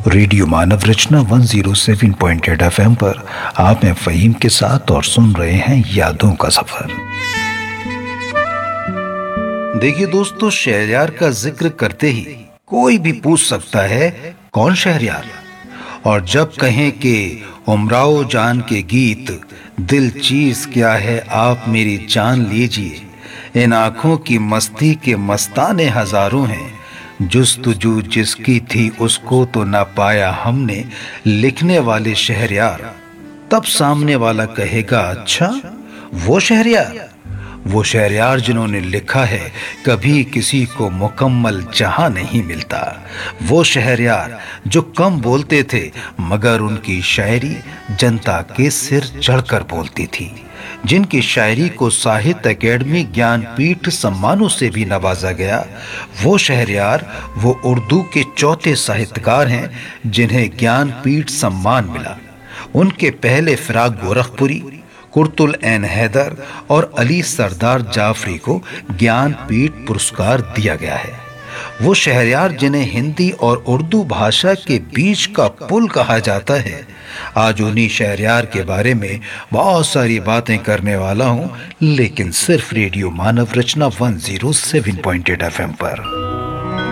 Radio मानव रचना 107.8 FM पर आप हैं फ़हीम के साथ और सुन रहे हैं यादों का सफर। देखिए दोस्तों, शहरयार का जिक्र करते ही कोई भी पूछ सकता है कौन शहरयार। और जब कहें कि उमराओ जान के गीत, दिल चीज क्या है आप मेरी जान लीजिए, इन आंखों की मस्ती के मस्ताने हजारों हैं, जुस्तजू जिसकी थी उसको तो ना पाया हमने, लिखने वाले शहरयार। तब सामने वाला कहेगा, अच्छा वो शहरयार जिन्होंने लिखा है कभी किसी को मुकम्मल जहां नहीं मिलता। वो शहरयार जो कम बोलते थे मगर उनकी शायरी जनता के सिर चढ़कर बोलती थी, जिनकी शायरी को साहित्य अकेडमी ज्ञानपीठ सम्मानों से भी नवाजा गया। वो शहरयार वो उर्दू के चौथे साहित्यकार हैं जिन्हें ज्ञानपीठ सम्मान मिला। उनके पहले फिराक गोरखपुरी, कुर्तुल ऐन हैदर और अली सरदार जाफरी को ज्ञानपीठ पुरस्कार दिया गया है। वो शहरयार जिन्हें हिंदी और उर्दू भाषा के बीच का पुल कहा जाता है। आज उन्हीं शहरयार के बारे में बहुत सारी बातें करने वाला हूं, लेकिन सिर्फ रेडियो मानव रचना 107.8 FM पर।